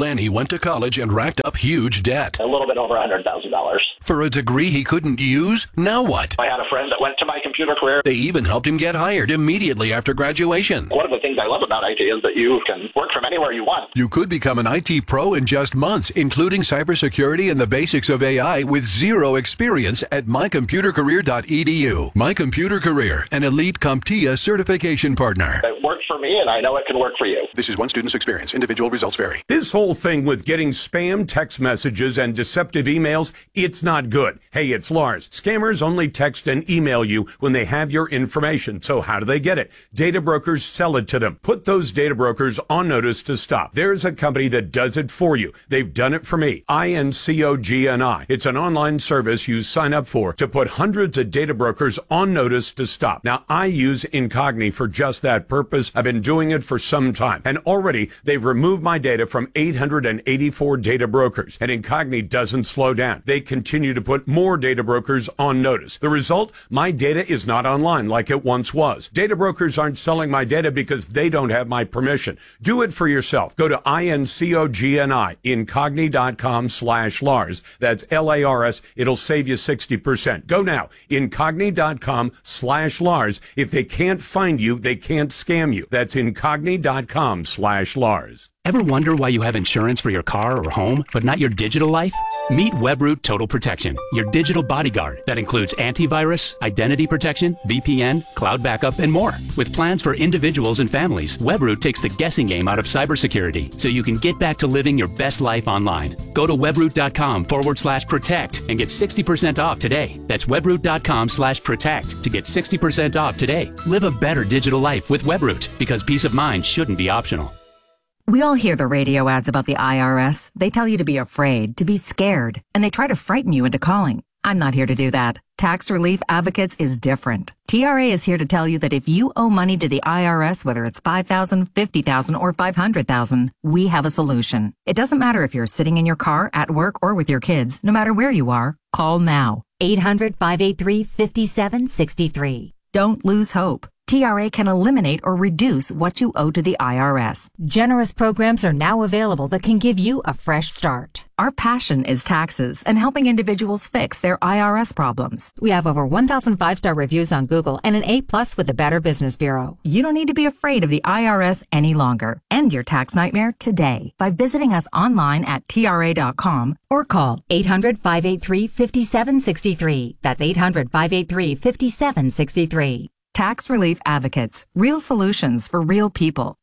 Lenny went to college and racked up huge debt. A little bit over $100,000. For a degree he couldn't use? Now what? I had a friend that went to My Computer Career. They even helped him get hired immediately after graduation. One of the things I love about IT is that you can work from anywhere you want. You could become an IT pro in just months, including cybersecurity and the basics of AI with zero experience at mycomputercareer.edu. My Computer Career, an elite CompTIA certification partner. It worked for me, and I know it can work for you. This is one student's experience. Individual results vary. This whole thing with getting spam text messages and deceptive emails, it's not good. Hey, it's Lars. Scammers only text and email you when they have your information. So how do they get it? Data brokers sell it to them. Put those data brokers on notice to stop. There's a company that does it for you. They've done it for me. INCOGNI. It's an online service you sign up for to put hundreds of data brokers on notice to stop. Now, I use Incogni for just that purpose. I've been doing it for some time. And already they've removed my data from 884 data brokers. And Incogni doesn't slow down. They continue to put more data brokers on notice. The result? My data is not online like it once was. Data brokers aren't selling my data because they don't have my permission. Do it for yourself. Go to INCOGNI, incogni.com/Lars. That's LARS. It'll save you 60%. Go now, incogni.com/Lars. If they can't find you, they can't scam you. That's incogni.com/Lars. Ever wonder why you have insurance for your car or home, but not your digital life? Meet Webroot Total Protection, your digital bodyguard that includes antivirus, identity protection, VPN, cloud backup, and more. With plans for individuals and families, Webroot takes the guessing game out of cybersecurity so you can get back to living your best life online. Go to webroot.com/protect and get 60% off today. That's webroot.com/protect to get 60% off today. Live a better digital life with Webroot because peace of mind shouldn't be optional. We all hear the radio ads about the IRS. They tell you to be afraid, to be scared, and they try to frighten you into calling. I'm not here to do that. Tax Relief Advocates is different. TRA is here to tell you that if you owe money to the IRS, whether it's $5,000, $50,000, or $500,000, we have a solution. It doesn't matter if you're sitting in your car, at work, or with your kids. No matter where you are, call now. 800-583-5763. Don't lose hope. TRA can eliminate or reduce what you owe to the IRS. Generous programs are now available that can give you a fresh start. Our passion is taxes and helping individuals fix their IRS problems. We have over 1,000 5-star reviews on Google and an A+ with the Better Business Bureau. You don't need to be afraid of the IRS any longer. End your tax nightmare today by visiting us online at TRA.com or call 800-583-5763. That's 800-583-5763. Tax Relief Advocates. Real solutions for real people.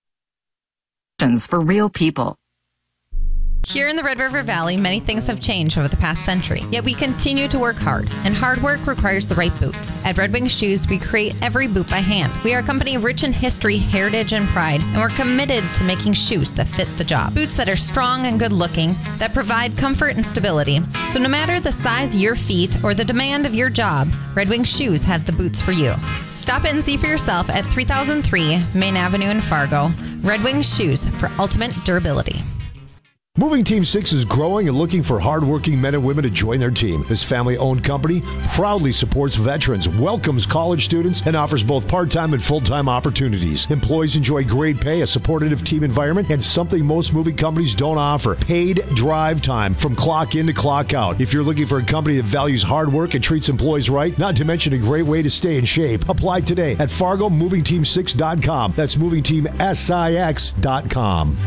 Here in the Red River Valley, many things have changed over the past century, yet we continue to work hard, and hard work requires the right boots. At Red Wing Shoes, we create every boot by hand. We are a company rich in history, heritage, and pride, and we're committed to making shoes that fit the job. Boots that are strong and good looking, that provide comfort and stability. So no matter the size of your feet or the demand of your job, Red Wing Shoes have the boots for you. Stop in and see for yourself at 3003 Main Avenue in Fargo. Red Wing Shoes for ultimate durability. Moving Team 6 is growing and looking for hardworking men and women to join their team. This family-owned company proudly supports veterans, welcomes college students, and offers both part-time and full-time opportunities. Employees enjoy great pay, a supportive team environment, and something most moving companies don't offer: paid drive time from clock in to clock out. If you're looking for a company that values hard work and treats employees right, not to mention a great way to stay in shape, apply today at FargoMovingTeam6.com. That's MovingTeamSIX.com.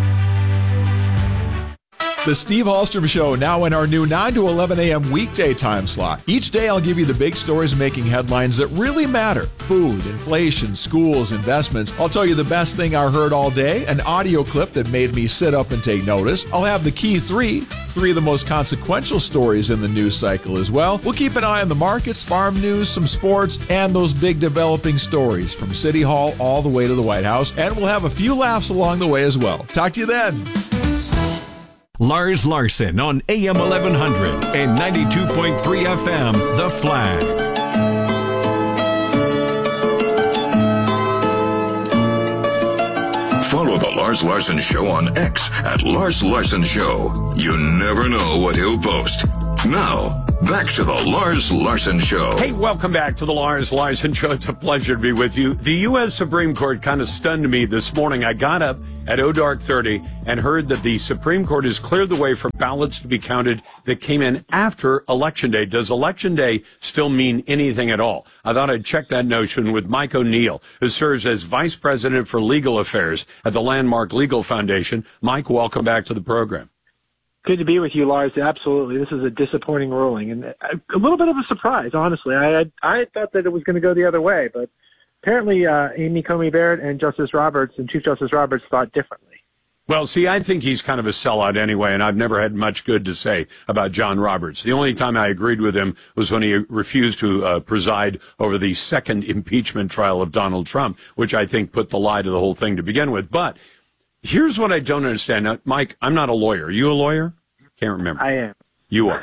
The Steve Hallstrom Show, now in our new 9 to 11 a.m. weekday time slot. Each day I'll give you the big stories making headlines that really matter. Food, inflation, schools, investments. I'll tell you the best thing I heard all day, an audio clip that made me sit up and take notice. I'll have the key three of the most consequential stories in the news cycle as well. We'll keep an eye on the markets, farm news, some sports, and those big developing stories from City Hall all the way to the White House. And we'll have a few laughs along the way as well. Talk to you then. Lars Larson on AM 1100 and 92.3 FM, The Flag. Follow The Lars Larson Show on X at Lars Larson Show. You never know what he'll post. Now, back to the Lars Larson Show. Hey, welcome back to the Lars Larson Show. It's a pleasure to be with you. The U.S. Supreme Court kind of stunned me this morning. I got up at dark 30 and heard that the Supreme Court has cleared the way for ballots to be counted that came in after Election Day. Does Election Day still mean anything at all? I thought I'd check that notion with Mike O'Neill, who serves as Vice President for Legal Affairs at the Landmark Legal Foundation. Mike, welcome back to the program. Good to be with you, Lars. Absolutely. This is a disappointing ruling and a little bit of a surprise, honestly. I thought that it was going to go the other way, but apparently Amy Coney Barrett and Justice Roberts and Chief Justice Roberts thought differently. Well, see, I think he's kind of a sellout anyway, and I've never had much good to say about John Roberts. The only time I agreed with him was when he refused to preside over the second impeachment trial of Donald Trump, which I think put the lie to the whole thing to begin with. But here's what I don't understand. Now, Mike, I'm not a lawyer. Are you a lawyer? Can't remember. I am. You are.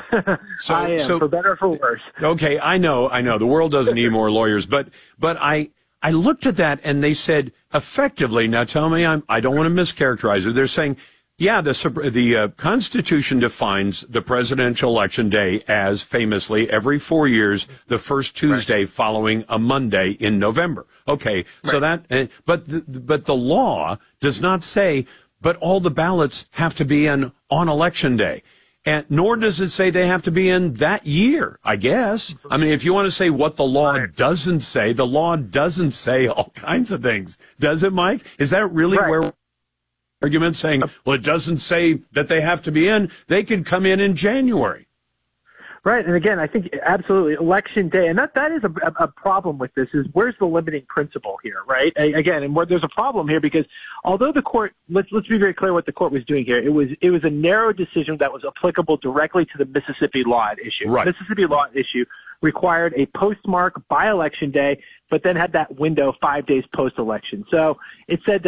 I am, for better or for worse. Okay, I know. The world doesn't need more lawyers. But I looked at that and they said, effectively, now tell me I don't want to mischaracterize it. They're saying, yeah, the Constitution defines the presidential election day as famously every 4 years, the first Tuesday following a Monday in November. Okay, so that, but the law does not say, but all the ballots have to be in on Election Day. And nor does it say they have to be in that year, I guess. I mean, if you want to say what the law doesn't say, the law doesn't say all kinds of things. Does it, Mike? Is that really where argument saying, well, it doesn't say that they have to be in. They could come in January. Right. And again, I think absolutely Election Day. And that is a problem with this is where's the limiting principle here, right? Again, and where there's a problem here because although the court, let's be very clear what the court was doing here. It was a narrow decision that was applicable directly to the Mississippi law at issue. Right. The Mississippi law at issue required a postmark by Election Day, but then had that window 5 days post-election. So it said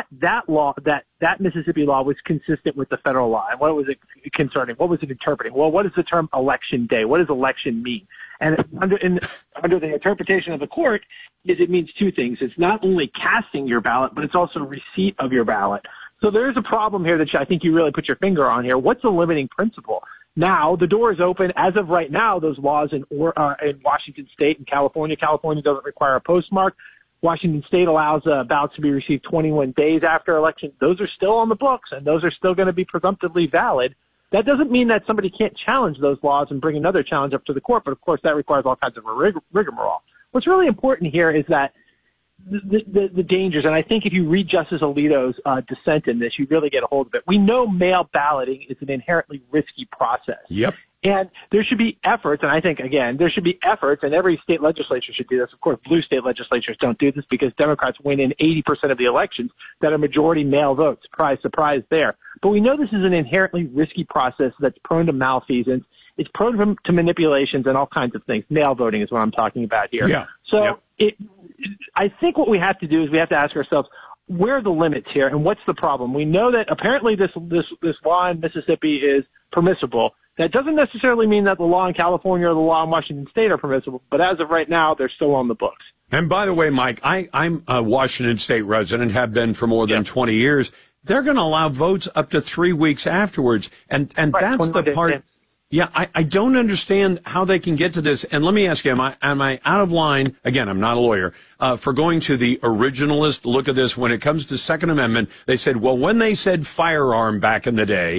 that Mississippi law was consistent with the federal law. And what was it concerning? What was it interpreting? Well, what is the term Election Day? What does election mean? And under the interpretation of the court, it means two things. It's not only casting your ballot, but it's also receipt of your ballot. So there is a problem here that I think you really put your finger on here. What's the limiting principle? Now, the door is open. As of right now, those laws in Washington State and California doesn't require a postmark. Washington State allows ballots to be received 21 days after election. Those are still on the books, and those are still going to be presumptively valid. That doesn't mean that somebody can't challenge those laws and bring another challenge up to the court, but, of course, that requires all kinds of rigmarole. What's really important here is that the dangers, and I think if you read Justice Alito's dissent in this, you really get a hold of it. We know mail balloting is an inherently risky process. Yep. And there should be efforts, and I think, again, there should be efforts, and every state legislature should do this. Of course, blue state legislatures don't do this because Democrats win in 80% of the elections that are majority mail votes. Surprise, surprise there. But we know this is an inherently risky process that's prone to malfeasance. It's prone to manipulations and all kinds of things. Mail voting is what I'm talking about here. Yeah. So I think what we have to do is we have to ask ourselves, where are the limits here and what's the problem? We know that apparently this law in Mississippi is permissible. That doesn't necessarily mean that the law in California or the law in Washington State are permissible, but as of right now, they're still on the books. And by the way, Mike, I'm a Washington State resident, have been for more than 20 years. They're going to allow votes up to 3 weeks afterwards. And that's the part. Yeah, I don't understand how they can get to this. And let me ask you, am I out of line? Again, I'm not a lawyer, for going to the originalist look at this. When it comes to Second Amendment, they said, well, when they said firearm back in the day,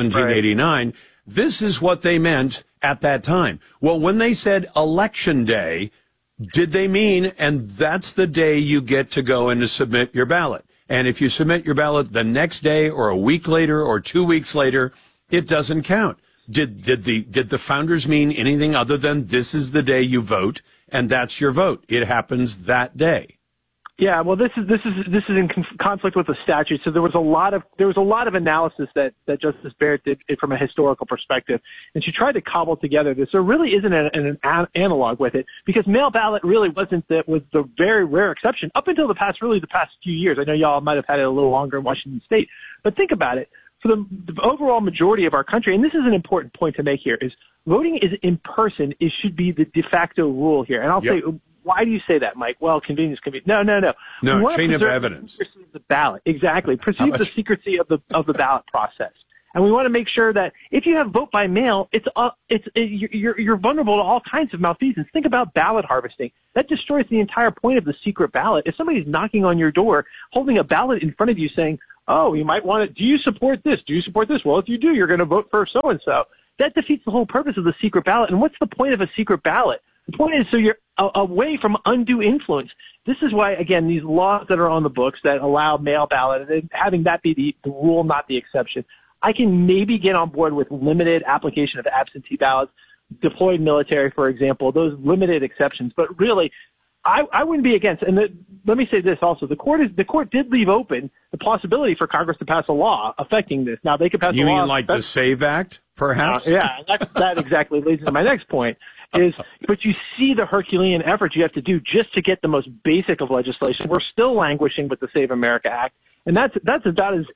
1789, this is what they meant at that time. Well, when they said Election Day, did they mean, and that's the day you get to go and to submit your ballot? And if you submit your ballot the next day or a week later or 2 weeks later, it doesn't count. Did the founders mean anything other than this is the day you vote and that's your vote? It happens that day. Yeah, well, this is in conflict with the statute. So there was a lot of analysis that Justice Barrett did from a historical perspective, and she tried to cobble together this. There really isn't an analog with it because mail ballot really was the very rare exception up until the past few years. I know y'all might have had it a little longer in Washington State, but think about it. For the overall majority of our country, and this is an important point to make here, is voting is in person. It should be the de facto rule here. And I'll say, why do you say that, Mike? Well, convenience. No. No, chain of evidence. The ballot, exactly. Perceive the secrecy of the ballot process. And we want to make sure that if you have vote by mail, you're vulnerable to all kinds of malfeasance. Think about ballot harvesting. That destroys the entire point of the secret ballot. If somebody's knocking on your door, holding a ballot in front of you saying, oh, you might want to, do you support this? Do you support this? Well, if you do, you're going to vote for so-and-so. That defeats the whole purpose of the secret ballot. And what's the point of a secret ballot? The point is so you're away from undue influence. This is why, again, these laws that are on the books that allow mail ballot, and having that be the rule, not the exception, I can maybe get on board with limited application of absentee ballots, deployed military, for example, those limited exceptions. But really, I wouldn't be against. And let me say this also: the court did leave open the possibility for Congress to pass a law affecting this. Now they could pass. You a law. mean like the SAVE Act, perhaps? Yeah, that exactly leads to my next point. But you see the Herculean effort you have to do just to get the most basic of legislation. We're still languishing with the Save America Act, and that's about as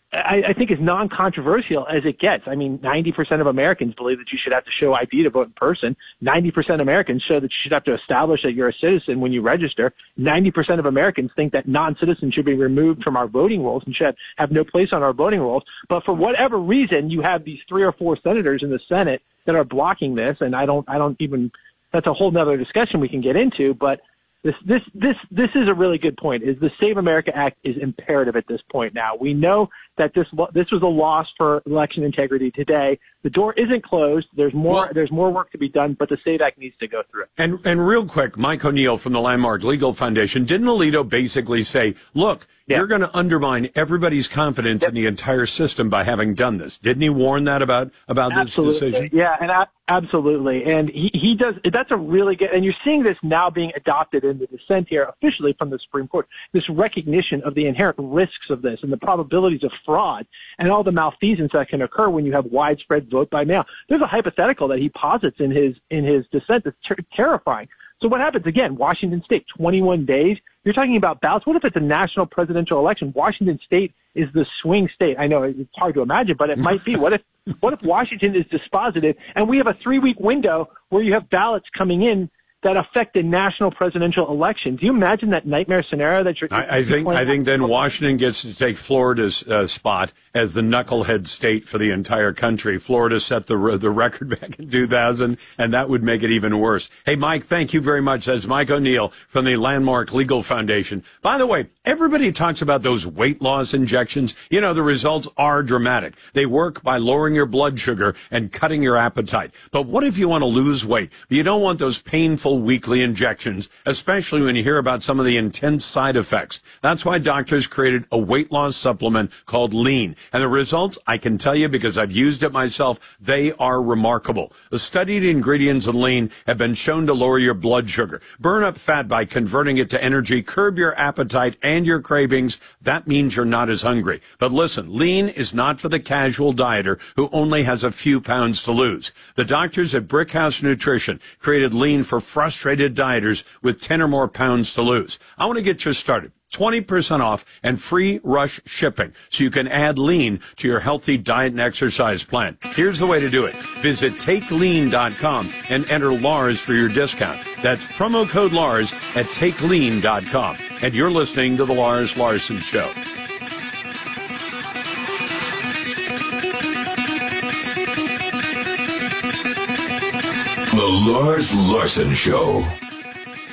I think as non-controversial as it gets. I mean, 90% of Americans believe that you should have to show ID to vote in person. 90% of Americans show that you should have to establish that you're a citizen when you register. 90% of Americans think that non-citizens should be removed from our voting rolls and should have no place on our voting rolls. But for whatever reason, you have these 3 or 4 senators in the Senate that are blocking this, and I don't even. That's a whole nother discussion we can get into, but. This is a really good point. Is the Save America Act is imperative at this point now. We know that this was a loss for election integrity today. The door isn't closed. There's more work to be done, but the SAVE Act needs to go through. And real quick, Mike O'Neill from the Landmark Legal Foundation, didn't Alito basically say, look, you're going to undermine everybody's confidence in the entire system by having done this? Didn't he warn that about this decision? Yeah, and absolutely. And he does. That's a really good, and you're seeing this now being adopted in the dissent here officially from the Supreme Court, this recognition of the inherent risks of this and the probabilities of fraud and all the malfeasance that can occur when you have widespread vote by mail. There's a hypothetical that he posits in his dissent that's terrifying. So what happens again? Washington State, 21 days. You're talking about ballots. What if it's a national presidential election? Washington State is the swing state. I know it's hard to imagine, but it might be. What if Washington is dispositive and we have a 3-week window where you have ballots coming in that affect the national presidential election? Do you imagine that nightmare scenario that you're? I think then Washington gets to take Florida's spot as the knucklehead state for the entire country. Florida set the record back in 2000, and that would make it even worse. Hey, Mike, thank you very much. That's Mike O'Neill from the Landmark Legal Foundation. By the way, everybody talks about those weight loss injections. You know, the results are dramatic. They work by lowering your blood sugar and cutting your appetite. But what if you want to lose weight? You don't want those painful weekly injections, especially when you hear about some of the intense side effects. That's why doctors created a weight loss supplement called Lean. And the results, I can tell you because I've used it myself, they are remarkable. The studied ingredients in Lean have been shown to lower your blood sugar, burn up fat by converting it to energy, curb your appetite and your cravings. That means you're not as hungry. But listen, Lean is not for the casual dieter who only has a few pounds to lose. The doctors at Brickhouse Nutrition created Lean for frustrated dieters with 10 or more pounds to lose. I want to get you started. 20% off and free rush shipping so you can add Lean to your healthy diet and exercise plan. Here's the way to do it. Visit TakeLean.com and enter Lars for your discount. That's promo code Lars at TakeLean.com. And you're listening to The Lars Larson Show. The Lars Larson Show.